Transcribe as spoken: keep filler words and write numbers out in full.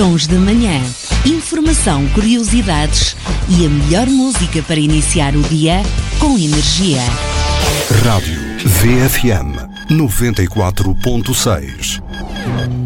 Sons da Manhã. Informação, curiosidades e a melhor música para iniciar o dia com energia. Rádio V F M noventa e quatro ponto seis.